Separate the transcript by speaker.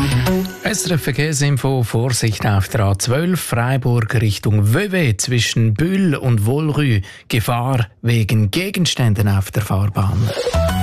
Speaker 1: SRF Verkehrsinfo, Vorsicht auf der A12, Freiburg Richtung Vevey zwischen Bühl und Wohlrü. Gefahr wegen Gegenständen auf der Fahrbahn.